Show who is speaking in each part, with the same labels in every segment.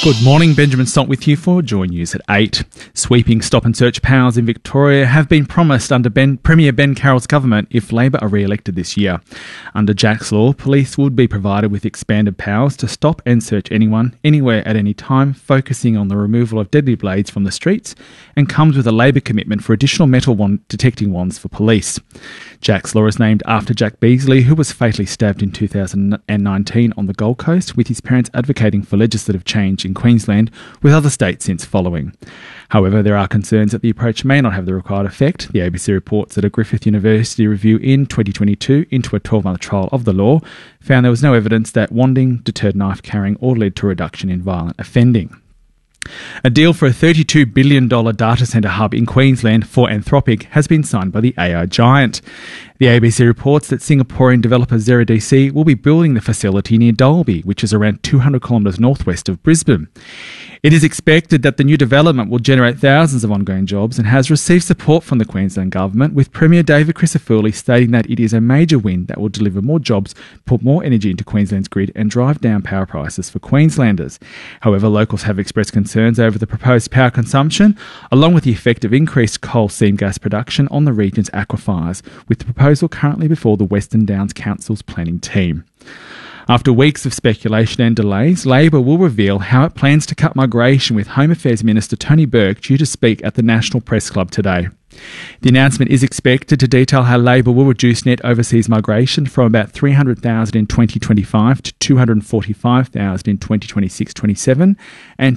Speaker 1: Good morning, Benjamin Stott with you for Joy News at 8. Sweeping stop and search powers in Victoria have been promised under Premier Ben Carroll's government if Labor are re-elected this year. Under Jack's Law, police would be provided with expanded powers to stop and search anyone, anywhere at any time, focusing on the removal of deadly blades from the streets, and comes with a Labor commitment for additional metal detecting wands for police. Jack's Law is named after Jack Beasley, who was fatally stabbed in 2019 on the Gold Coast, with his parents advocating for legislative change in Queensland, with other states since following. However, there are concerns that the approach may not have the required effect. The ABC reports that a Griffith University review in 2022 into a 12-month trial of the law found there was no evidence that wanding deterred knife carrying or led to a reduction in violent offending. A deal for a $32 billion data centre hub in Queensland for Anthropic has been signed by the AI giant. The ABC reports that Singaporean developer ZeroDC will be building the facility near Dalby, which is around 200 kilometres northwest of Brisbane. It is expected that the new development will generate thousands of ongoing jobs and has received support from the Queensland Government, with Premier David Crisafulli stating that it is a major win that will deliver more jobs, put more energy into Queensland's grid and drive down power prices for Queenslanders. However, locals have expressed concerns over the proposed power consumption, along with the effect of increased coal seam gas production on the region's aquifers, with the proposal currently before the Western Downs Council's planning team. After weeks of speculation and delays, Labor will reveal how it plans to cut migration, with Home Affairs Minister Tony Burke due to speak at the National Press Club today. The announcement is expected to detail how Labor will reduce net overseas migration from about 300,000 in 2025 to 245,000 in 2026-27 and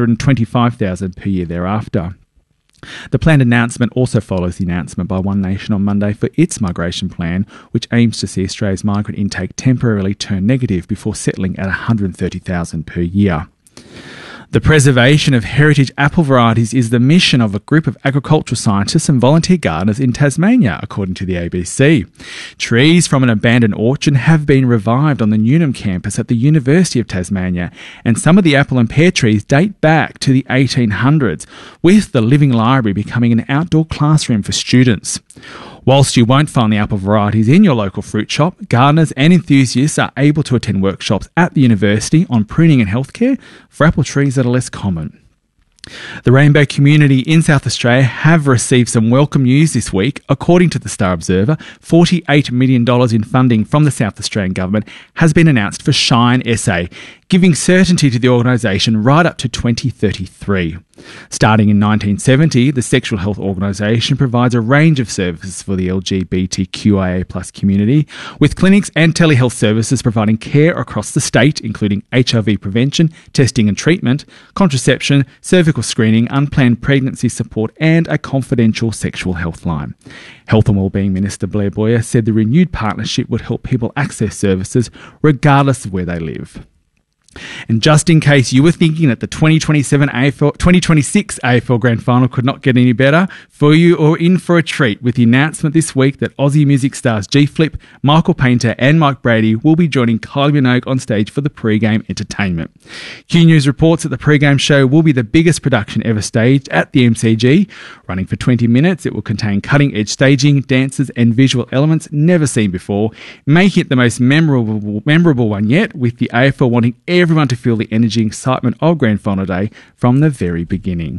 Speaker 1: 225,000 per year thereafter. The planned announcement also follows the announcement by One Nation on Monday for its migration plan, which aims to see Australia's migrant intake temporarily turn negative before settling at 130,000 per year. The preservation of heritage apple varieties is the mission of a group of agricultural scientists and volunteer gardeners in Tasmania, according to the ABC. Trees from an abandoned orchard have been revived on the Newnham campus at the University of Tasmania, and some of the apple and pear trees date back to the 1800s, with the Living Library becoming an outdoor classroom for students. Whilst you won't find the apple varieties in your local fruit shop, gardeners and enthusiasts are able to attend workshops at the university on pruning and healthcare for apple trees that are less common. The rainbow community in South Australia have received some welcome news this week. According to the Star Observer, $48 million in funding from the South Australian Government has been announced for Shine SA, giving certainty to the organisation right up to 2033. Starting in 1970, the Sexual Health Organisation provides a range of services for the LGBTQIA+ community, with clinics and telehealth services providing care across the state, including HIV prevention, testing and treatment, contraception, cervical screening, unplanned pregnancy support, and a confidential sexual health line. Health and Wellbeing Minister Blair Boyer said the renewed partnership would help people access services regardless of where they live. And just in case you were thinking that the 2026 AFL Grand Final could not get any better, for you are in for a treat with the announcement this week that Aussie music stars G Flip, Michael Painter and Mike Brady will be joining Kylie Minogue on stage for the pre-game entertainment. Q News reports that the pre-game show will be the biggest production ever staged at the MCG. Running for 20 minutes, it will contain cutting-edge staging, dances and visual elements never seen before, making it the most memorable one yet, with the AFL wanting everyone to feel the energy and excitement of Grand Final Day from the very beginning.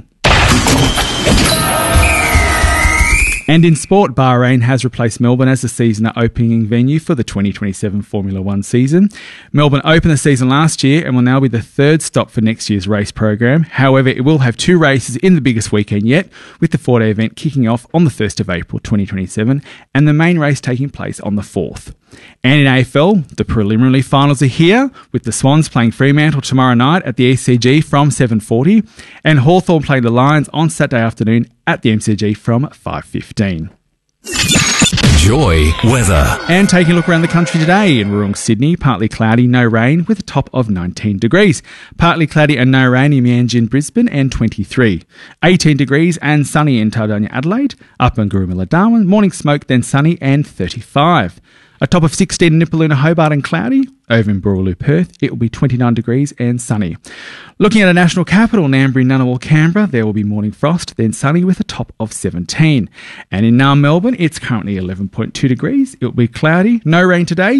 Speaker 1: And in sport, Bahrain has replaced Melbourne as the season opening venue for the 2027 Formula One season. Melbourne opened the season last year and will now be the third stop for next year's race program. However, it will have two races in the biggest weekend yet, with the 4-day event kicking off on the 1st of April 2027 and the main race taking place on the 4th. And in AFL, the preliminary finals are here, with the Swans playing Fremantle tomorrow night at the ECG from 7:40 and Hawthorn playing the Lions on Saturday afternoon at the MCG from 5:15.
Speaker 2: Joy weather.
Speaker 1: And taking a look around the country today, in Woorong, Sydney, partly cloudy, no rain, with a top of 19 degrees. Partly cloudy and no rain in Meanjin, Brisbane, and 23. 18 degrees and sunny in Taldania, Adelaide. Up in Gooroomooloo, Darwin, morning smoke, then sunny, and 35. A top of 16 in Nipaluna, Hobart, and cloudy. Over in Boorloo, Perth, it will be 29 degrees and sunny. Looking at the national capital, Ngambri, Ngunnawal, Canberra, there will be morning frost, then sunny with a top of 17. And in Melbourne, it's currently 11.2 degrees. It will be cloudy, no rain today.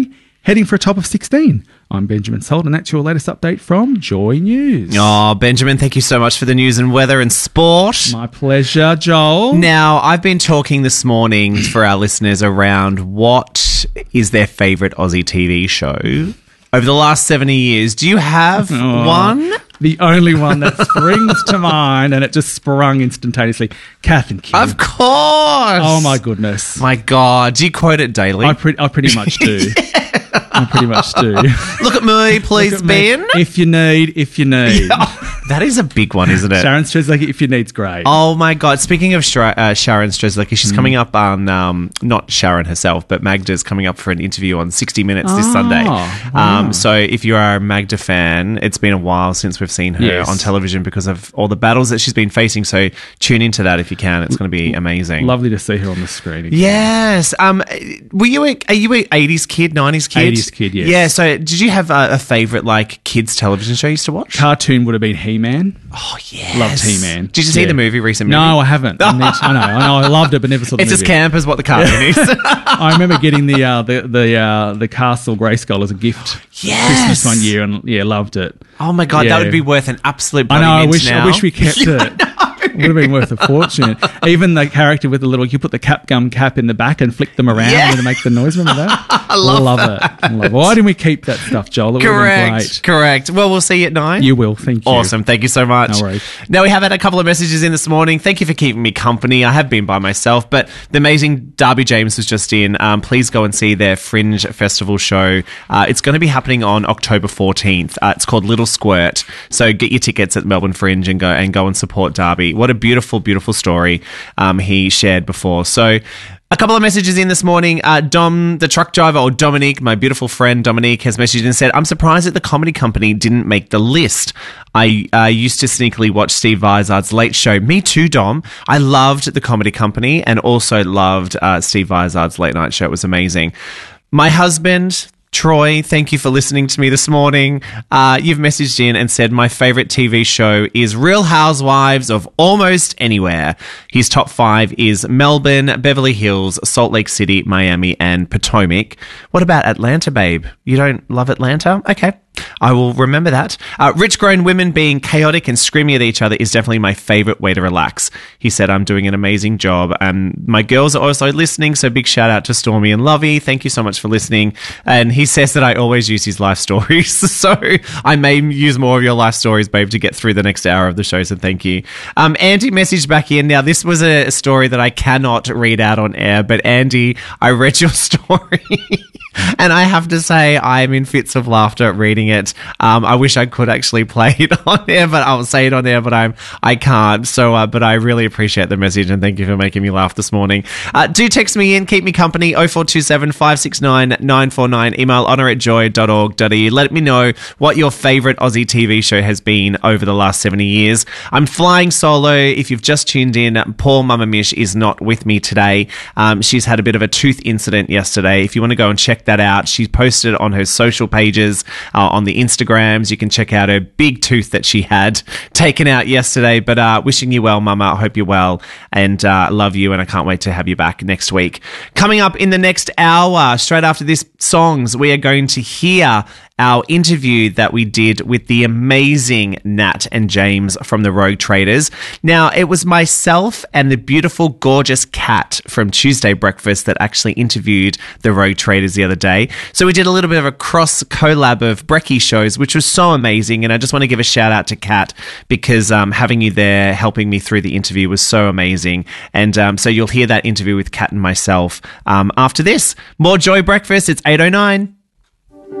Speaker 1: heading for a top of 16. I'm Benjamin Salt, and that's your latest update from Joy News.
Speaker 3: Oh, Benjamin, thank you so much for the news and weather and sport.
Speaker 1: My pleasure, Joel.
Speaker 3: Now, I've been talking this morning for our listeners around what is their favourite Aussie TV show over the last 70 years. Do you have one?
Speaker 1: The only one that springs to mind, and it just sprung instantaneously, Kath and Kim.
Speaker 3: Of course.
Speaker 1: Oh, my goodness.
Speaker 3: My God. Do you quote it daily?
Speaker 1: I pretty much do. I pretty much do.
Speaker 3: Look at me, please,
Speaker 1: Look at me.
Speaker 3: Ben.
Speaker 1: If you need.
Speaker 3: That is a big one, isn't it?
Speaker 1: Sharon Strzelecki, if you need's great.
Speaker 3: Oh, my God. Speaking of Sharon Strzelecki, she's coming up on, not Sharon herself, but Magda's coming up for an interview on 60 Minutes this Sunday.
Speaker 1: Wow.
Speaker 3: So if you are a Magda fan, it's been a while since we've seen her on television because of all the battles that she's been facing. So tune into that if you can. It's going to be amazing.
Speaker 1: Lovely to see her on the screen again.
Speaker 3: Yes. Are you a 80s kid, 90s kid?
Speaker 1: 80s kid, yes.
Speaker 3: Yeah, so did you have a favourite, like, kids television show you used to watch?
Speaker 1: Cartoon would have been He-Man.
Speaker 3: Oh, yes.
Speaker 1: Loved He-Man.
Speaker 3: Did you see the movie recently?
Speaker 1: No, I haven't. I know. I loved it, but never saw the movie.
Speaker 3: It's as camp as what the cartoon is.
Speaker 1: I remember getting the Castle Grayskull as a gift Christmas one year, and loved it.
Speaker 3: Oh my God, that would be worth an absolute bloody
Speaker 1: I
Speaker 3: mint now.
Speaker 1: wish we kept it. It would have been worth a fortune. Even the character with the little, you put the gum cap in the back and flick them around to make the noise. Remember that?
Speaker 3: I love
Speaker 1: it. Why didn't we keep that stuff, Joel? It would have been great.
Speaker 3: Correct. Well, we'll see you at 9.
Speaker 1: You will. Thank you.
Speaker 3: Awesome. Thank you so much.
Speaker 1: No worries.
Speaker 3: Now, we have had a couple of messages in this morning. Thank you for keeping me company. I have been by myself, but the amazing Darby James was just in. Please go and see their Fringe Festival show. It's going to be happening on October 14th. It's called Little Squirt. So get your tickets at Melbourne Fringe and go and support Darby. What a beautiful, beautiful story he shared before. So a couple of messages in this morning. Dom, the truck driver, or Dominique, my beautiful friend Dominique, has messaged and said, I'm surprised that the Comedy Company didn't make the list. I used to sneakily watch Steve Vizard's Late Show. Me too, Dom. I loved the Comedy Company and also loved Steve Vizard's Late Night Show. It was amazing. My husband, Troy, thank you for listening to me this morning. You've messaged in and said, my favourite TV show is Real Housewives of Almost Anywhere. His top 5 is Melbourne, Beverly Hills, Salt Lake City, Miami, and Potomac. What about Atlanta, babe? You don't love Atlanta? Okay. I will remember that. Rich grown women being chaotic and screaming at each other is definitely my favourite way to relax. He said, I'm doing an amazing job. My girls are also listening, so big shout out to Stormy and Lovey. Thank you so much for listening. And he says that I always use his life stories, so I may use more of your life stories, babe, to get through the next hour of the show, so thank you. Andy messaged back in. Now, this was a story that I cannot read out on air, but Andy, I read your story. And I have to say, I'm in fits of laughter reading it. I wish I could actually play it on air, but I'll say it on air, but I can't. So, but I really appreciate the message and thank you for making me laugh this morning. Do text me in, keep me company, 0427 569 949, email honour@joy.org.au. Let me know what your favourite Aussie TV show has been over the last 70 years. I'm flying solo. If you've just tuned in, Paul Mama Mish is not with me today. She's had a bit of a tooth incident yesterday. If you want to go and check that out, she posted on her social pages, on the Instagrams. You can check out her big tooth that she had taken out yesterday. But wishing you well, Mama. I hope you're well and love you, and I can't wait to have you back next week. Coming up in the next hour, straight after this songs, we are going to hear our interview that we did with the amazing Nat and James from the Rogue Traders. Now, it was myself and the beautiful, gorgeous Kat from Tuesday Breakfast that actually interviewed the Rogue Traders the other day. So we did a little bit of a cross collab of Brekkie shows, which was so amazing. And I just want to give a shout out to Kat because having you there helping me through the interview was so amazing. And so you'll hear that interview with Kat and myself after this. More Joy Breakfast. It's 8:09.